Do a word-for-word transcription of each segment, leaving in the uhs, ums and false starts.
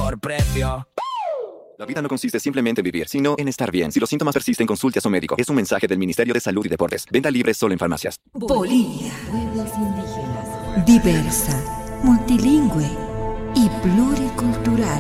mejor precio. La vida no consiste simplemente en vivir, sino en estar bien. Si los síntomas persisten, consulte a su médico. Es un mensaje del Ministerio de Salud y Deportes. Venta libre solo en farmacias. Bolivia. Pueblos indígenas. Diversa, multilingüe y pluricultural.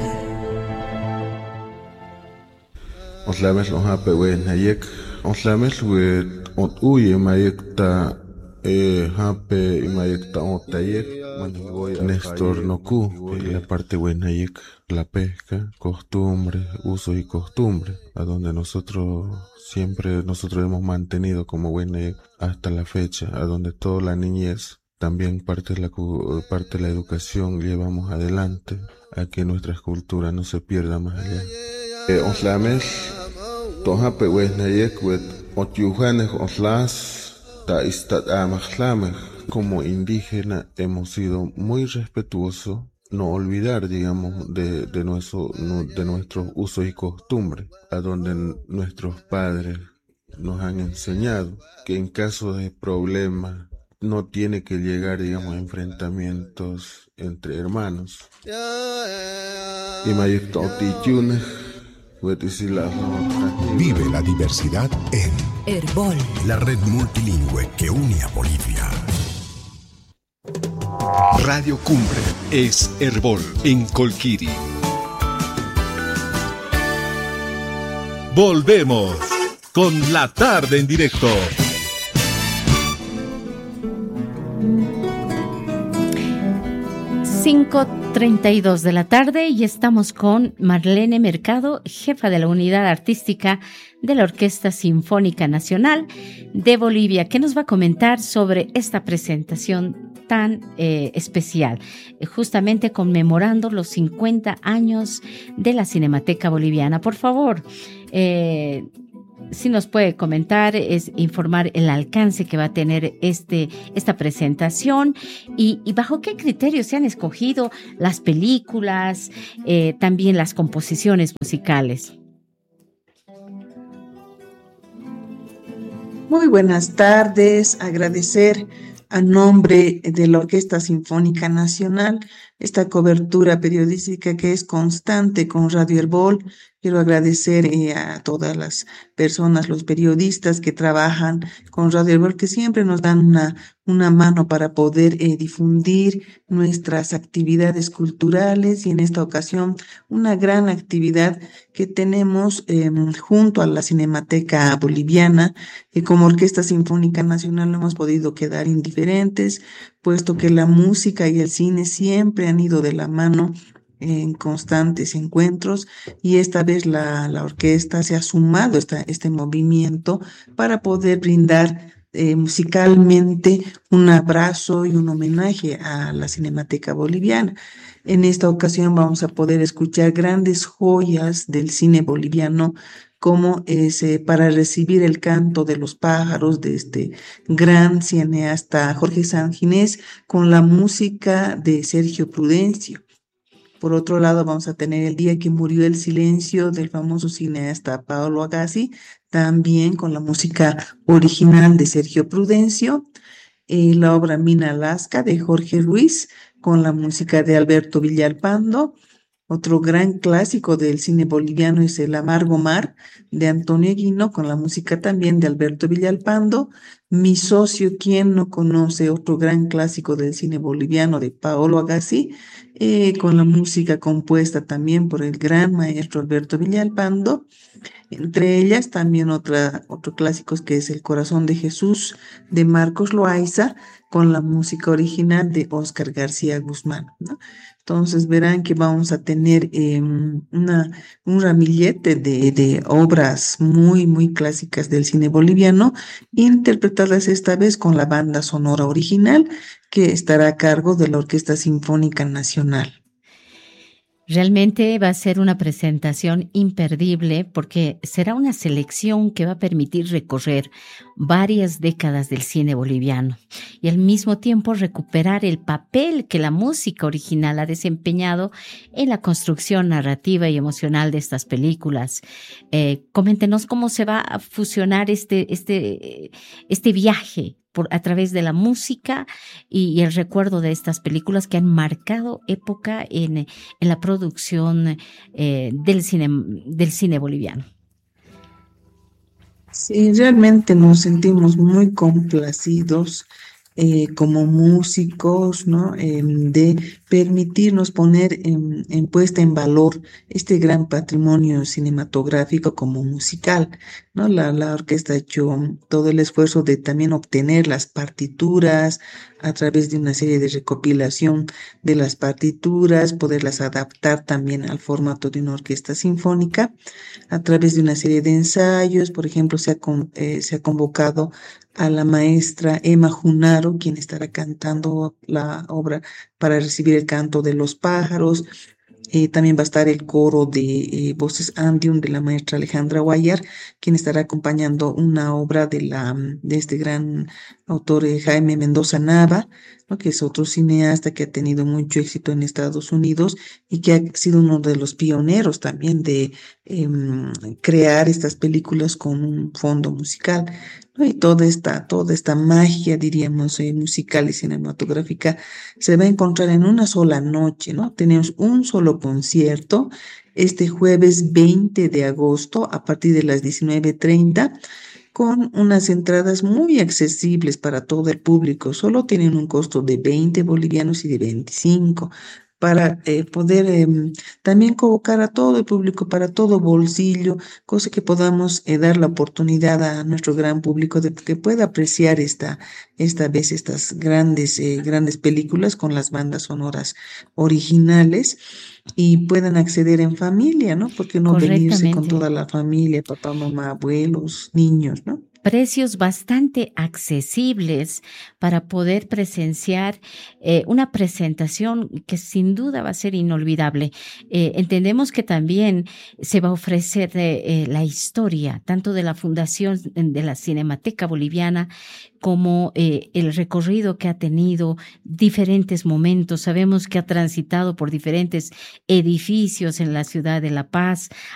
Oslames los hape we nayek. Oslames we ot uye mayek ta eh hape y mayek ta otayek. Néstor Noku, la parte buena y la pesca, costumbre, uso y costumbre, a donde nosotros siempre nosotros hemos mantenido como buena hasta la fecha, a donde toda la niñez, también parte de la parte de la educación llevamos adelante, a que nuestra cultura no se pierda más allá. Oslames, tohape buena y wet otyujanes oslas ta istat amajlames. Como indígena hemos sido muy respetuosos, no olvidar, digamos, de, de, nuestro, de nuestros usos y costumbres, a donde nuestros padres nos han enseñado que en caso de problemas no tiene que llegar, digamos, a enfrentamientos entre hermanos. Vive la diversidad en Herbol, la red multilingüe que une a Bolivia. Radio Cumbre es Herbol en Colquiri. Volvemos con la tarde en directo. cinco treinta y dos de la tarde y estamos con Marlene Mercado, jefa de la Unidad Artística de la Orquesta Sinfónica Nacional de Bolivia, que nos va a comentar sobre esta presentación tan eh, especial, eh, justamente conmemorando los cincuenta años de la Cinemateca Boliviana. Por favor, eh, si nos puede comentar, es informar el alcance que va a tener este, esta presentación y, y bajo qué criterios se han escogido las películas, eh, también las composiciones musicales. Muy buenas tardes, agradecer a nombre de la Orquesta Sinfónica Nacional esta cobertura periodística que es constante con Radio Herbol. Quiero agradecer eh, a todas las personas, los periodistas que trabajan con Radio Herbol, que siempre nos dan una, una mano para poder eh, difundir nuestras actividades culturales, y en esta ocasión una gran actividad que tenemos eh, junto a la Cinemateca Boliviana. Eh, como Orquesta Sinfónica Nacional no hemos podido quedar indiferentes, puesto que la música y el cine siempre han ido de la mano en constantes encuentros, y esta vez la, la orquesta se ha sumado a esta, este movimiento para poder brindar eh, musicalmente un abrazo y un homenaje a la Cinemateca Boliviana. En esta ocasión vamos a poder escuchar grandes joyas del cine boliviano, como es eh, Para recibir el canto de los pájaros, de este gran cineasta Jorge Sanginés, con la música de Sergio Prudencio. Por otro lado, vamos a tener El día que murió el silencio, del famoso cineasta Paolo Agassi, también con la música original de Sergio Prudencio. Eh, la obra Mina Lasca, de Jorge Ruiz, con la música de Alberto Villalpando. Otro gran clásico del cine boliviano es El amargo mar, de Antonio Eguino, con la música también de Alberto Villalpando. Mi socio, ¿quién no conoce? Otro gran clásico del cine boliviano de Paolo Agassi, eh, con la música compuesta también por el gran maestro Alberto Villalpando. Entre ellas también otra, otro clásico que es El corazón de Jesús, de Marcos Loaiza, con la música original de Óscar García Guzmán, ¿no? Entonces verán que vamos a tener eh, una, un ramillete de, de obras muy, muy clásicas del cine boliviano, interpretadas esta vez con la banda sonora original, que estará a cargo de la Orquesta Sinfónica Nacional. Realmente va a ser una presentación imperdible porque será una selección que va a permitir recorrer varias décadas del cine boliviano y al mismo tiempo recuperar el papel que la música original ha desempeñado en la construcción narrativa y emocional de estas películas. Eh, coméntenos cómo se va a fusionar este, este, este viaje por, a través de la música y, y el recuerdo de estas películas que han marcado época en, en la producción eh, del cine, del cine boliviano. Sí, realmente nos sentimos muy complacidos eh, como músicos, ¿no? Em, de permitirnos poner en, en puesta en valor este gran patrimonio cinematográfico como musical, ¿no? La, la orquesta ha hecho todo el esfuerzo de también obtener las partituras a través de una serie de recopilación de las partituras, poderlas adaptar también al formato de una orquesta sinfónica a través de una serie de ensayos. Por ejemplo, se ha, con- eh, se ha convocado a la maestra Emma Junaro, quien estará cantando la obra para recibir el canto de los pájaros. Eh, también va a estar el coro de eh, voces Andium de la maestra Alejandra Guayar, quien estará acompañando una obra de, la, mm, de este gran autor eh, Jaime Mendoza Nava, ¿no? Que es otro cineasta que ha tenido mucho éxito en Estados Unidos y que ha sido uno de los pioneros también de em, crear estas películas con un fondo musical, ¿no? Y toda esta, toda esta magia, diríamos, eh, musical y cinematográfica se va a encontrar en una sola noche, ¿no? Tenemos un solo concierto este jueves veinte de agosto a partir de las diecinueve treinta con unas entradas muy accesibles para todo el público. Solo tienen un costo de veinte bolivianos y de veinticinco para eh, poder em, también convocar a todo el público, para todo bolsillo, cosa que podamos eh, dar la oportunidad a nuestro gran público de que pueda apreciar esta, esta vez estas grandes, eh, grandes películas con las bandas sonoras originales y puedan acceder en familia, ¿no? Porque no venirse con Correctamente. toda la familia, papá, mamá, abuelos, niños, ¿no? Precios bastante accesibles para poder presenciar eh, una presentación que sin duda va a ser inolvidable. Eh, entendemos que también se va a ofrecer eh, eh, la historia tanto de la Fundación de la Cinemateca Boliviana como eh, el recorrido que ha tenido, diferentes momentos. Sabemos que ha transitado por diferentes edificios en la ciudad de La Paz,